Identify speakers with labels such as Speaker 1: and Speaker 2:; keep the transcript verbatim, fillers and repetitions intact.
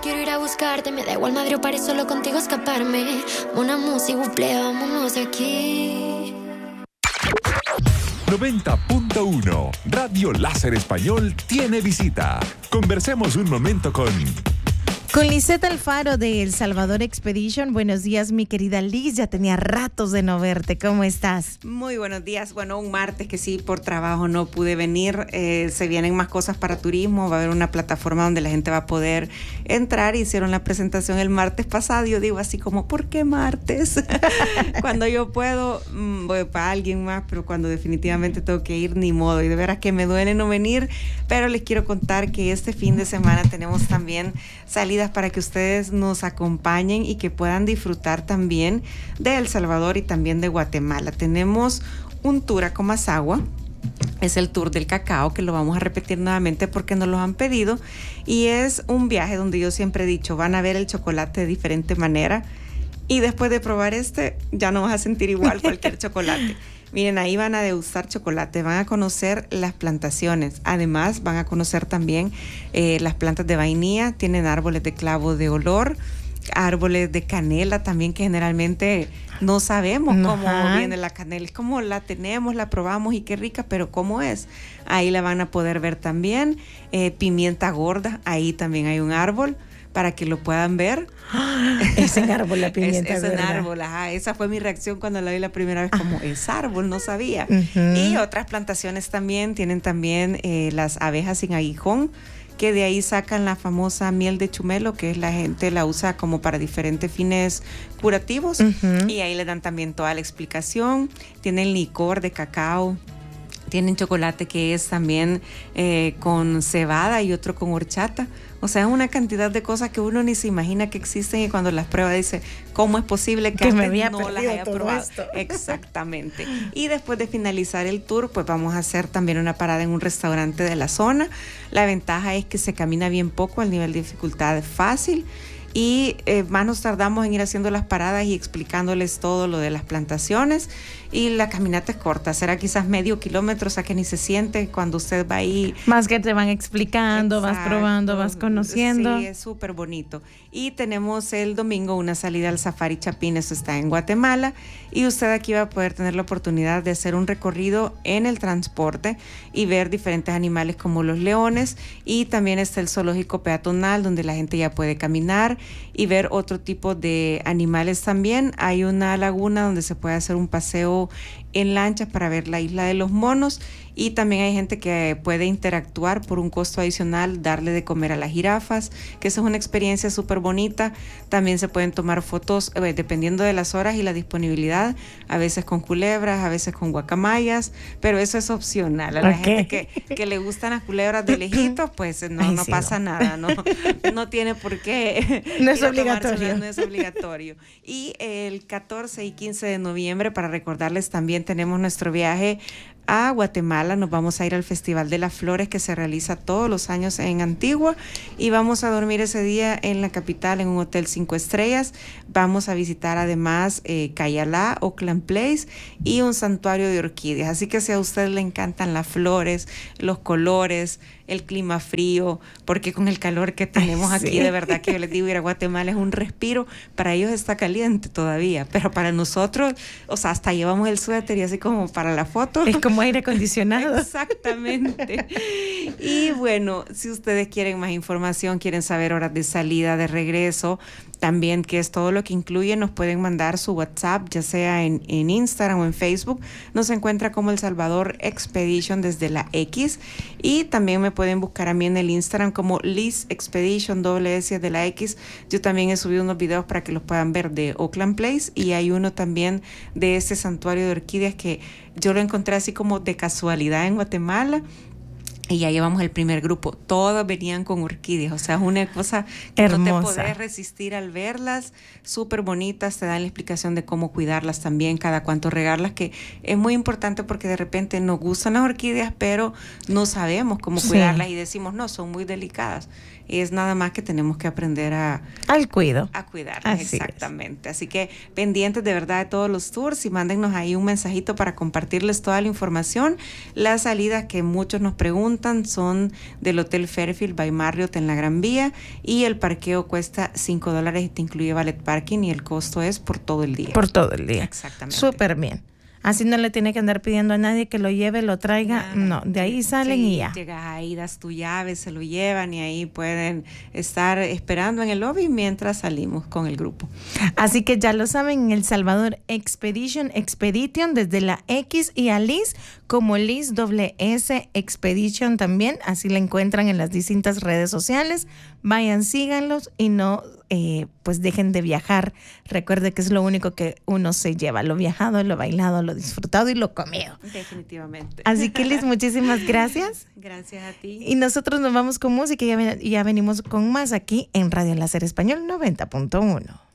Speaker 1: quiero ir a buscarte. Me da igual Madrid o París, solo contigo escaparme. Una música, buple, vámonos de aquí.
Speaker 2: noventa punto uno Radio Láser Español tiene visita. Conversemos un momento con...
Speaker 3: Con Lisette Alfaro de El Salvador Expedition. Buenos días, mi querida Liz. Ya tenía ratos de no verte. ¿Cómo estás?
Speaker 4: Muy buenos días. Bueno, un martes que sí, por trabajo no pude venir. Eh, se vienen más cosas para turismo. Va a haber una plataforma donde la gente va a poder entrar. Hicieron la presentación el martes pasado. Yo digo así como, ¿por qué martes? Cuando yo puedo, mmm, voy para alguien más, pero cuando definitivamente tengo que ir, ni modo. Y de veras que me duele no venir. Pero les quiero contar que este fin de semana tenemos también salidas para que ustedes nos acompañen y que puedan disfrutar también de El Salvador y también de Guatemala. Tenemos un tour a Comasagua, es el tour del cacao, que lo vamos a repetir nuevamente porque nos lo han pedido, y es un viaje donde yo siempre he dicho, van a ver el chocolate de diferente manera, y después de probar este, ya no vas a sentir igual cualquier chocolate. Miren, ahí van a degustar chocolate, van a conocer las plantaciones, además van a conocer también eh, las plantas de vainilla, tienen árboles de clavo de olor, árboles de canela también, que generalmente no sabemos cómo Ajá. viene la canela, es como la tenemos, la probamos y qué rica, pero cómo es, ahí la van a poder ver también, eh, pimienta gorda, ahí también hay un árbol, para que lo puedan ver.
Speaker 3: Es en árbol la pimienta.
Speaker 4: Es, es en árbol, ajá. Esa fue mi reacción cuando la vi la primera vez, como es árbol, no sabía. Uh-huh. Y otras plantaciones también, tienen también eh, las abejas sin aguijón, que de ahí sacan la famosa miel de chumelo, que es la gente la usa como para diferentes fines curativos. Uh-huh. Y ahí le dan también toda la explicación. Tienen licor de cacao. Tienen chocolate que es también eh, con cebada y otro con horchata. O sea, es una cantidad de cosas que uno ni se imagina que existen y cuando las prueba dice, ¿cómo es posible que,
Speaker 3: que me había
Speaker 4: no las haya probado? Esto. Exactamente. Y después de finalizar el tour, pues vamos a hacer también una parada en un restaurante de la zona. La ventaja es que se camina bien poco, el nivel de dificultad es fácil. Y eh, más nos tardamos en ir haciendo las paradas y explicándoles todo lo de las plantaciones, y la caminata es corta, será quizás medio kilómetro, o sea que ni se siente cuando usted va ahí.
Speaker 3: Más que te van explicando, Exacto. vas probando, vas conociendo.
Speaker 4: Sí, es súper bonito. Y tenemos el domingo una salida al Safari Chapín, eso está en Guatemala, y usted aquí va a poder tener la oportunidad de hacer un recorrido en el transporte y ver diferentes animales como los leones, y también está el zoológico peatonal donde la gente ya puede caminar y ver otro tipo de animales también. Hay una laguna donde se puede hacer un paseo en lancha para ver la isla de los monos, y también hay gente que puede interactuar por un costo adicional, darle de comer a las jirafas, que esa es una experiencia súper bonita. También se pueden tomar fotos eh, dependiendo de las horas y la disponibilidad, a veces con culebras, a veces con guacamayas, pero eso es opcional. A la okay. gente que, que le gustan las culebras de lejitos, pues no, Ay, no sí, pasa no. nada, no, no tiene por qué.
Speaker 3: No es obligatorio.
Speaker 4: No es obligatorio. Y el catorce y quince de noviembre, para recordarles, también tenemos nuestro viaje a Guatemala. Nos vamos a ir al Festival de las Flores, que se realiza todos los años en Antigua, y vamos a dormir ese día en la capital en un hotel cinco estrellas. Vamos a visitar además eh, Cayalá, Oakland Place y un santuario de orquídeas. Así que si a usted le encantan las flores, los colores, el clima frío, porque con el calor que tenemos Ay, aquí, sí. de verdad que yo les digo, ir a Guatemala es un respiro. Para ellos está caliente todavía, pero para nosotros, o sea, hasta llevamos el suéter y así como para la foto.
Speaker 3: Es como aire acondicionado.
Speaker 4: Exactamente. Y bueno, si ustedes quieren más información, quieren saber horas de salida, de regreso, también qué es todo lo que incluye, nos pueden mandar su WhatsApp, ya sea en, en Instagram o en Facebook. Nos encuentra como El Salvador Expedition desde la X, y también me pueden buscar a mí en el Instagram como Liz Expedition, doble S de la X. Yo también he subido unos videos para que los puedan ver de Oakland Place, y hay uno también de ese santuario de orquídeas que yo lo encontré así como de casualidad en Guatemala. Y ya llevamos el primer grupo, todos venían con orquídeas, o sea, es una cosa que Hermosa. No te podés resistir al verlas, súper bonitas, te dan la explicación de cómo cuidarlas también, cada cuánto regarlas, que es muy importante porque de repente nos gustan las orquídeas, pero no sabemos cómo sí. cuidarlas y decimos, no, son muy delicadas. Y es nada más que tenemos que aprender a...
Speaker 3: Al cuido.
Speaker 4: A cuidarlas, Así exactamente. Es. Así que pendientes de verdad de todos los tours, y mándennos ahí un mensajito para compartirles toda la información, las salidas que muchos nos preguntan, preguntan son del Hotel Fairfield by Marriott en la Gran Vía, y el parqueo cuesta cinco dólares y te incluye valet parking, y el costo es por todo el día.
Speaker 3: Por todo el día.
Speaker 4: Exactamente.
Speaker 3: Súper bien. Así no le tiene que andar pidiendo a nadie que lo lleve, lo traiga. Nada. No, de ahí salen
Speaker 4: sí,
Speaker 3: y ya.
Speaker 4: Llegas ahí, das tu llave, se lo llevan y ahí pueden estar esperando en el lobby mientras salimos con el grupo.
Speaker 3: Así que ya lo saben, en El Salvador Expedition, Expedition, desde la X, y a Liz como Liz doble S Expedition también. Así la encuentran en las distintas redes sociales. Vayan, síganlos y no eh, pues dejen de viajar. Recuerde que es lo único que uno se lleva: lo viajado, lo bailado, lo disfrutado y lo comido.
Speaker 4: Definitivamente.
Speaker 3: Así que Liz, muchísimas gracias.
Speaker 4: Gracias a ti.
Speaker 3: Y nosotros nos vamos con música y ya, ven, ya venimos con más aquí en Radio Láser Español noventa punto uno.